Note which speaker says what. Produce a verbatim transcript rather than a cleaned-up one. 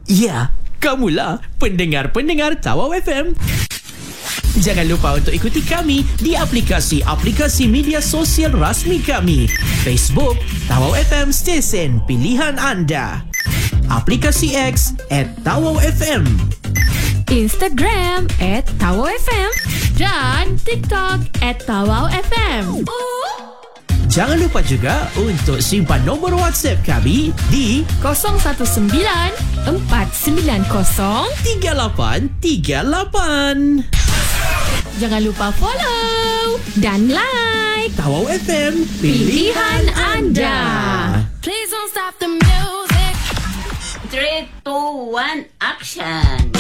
Speaker 1: Ya, kamulah pendengar-pendengar Tawau F M. Jangan lupa untuk ikuti kami di aplikasi-aplikasi media sosial rasmi kami. Facebook, Tawau F M stesen pilihan anda. Aplikasi X at Tawau F M.
Speaker 2: Instagram at Tawau F M. Dan TikTok at Tawau F M.
Speaker 1: Jangan lupa juga untuk simpan nombor WhatsApp kami di
Speaker 2: kosong satu sembilan empat sembilan kosong
Speaker 1: tiga lapan tiga lapan.
Speaker 2: Jangan lupa follow dan like
Speaker 1: Tawau F M,
Speaker 2: pilihan anda.
Speaker 3: Please don't stop the music.
Speaker 4: three, two, one, action.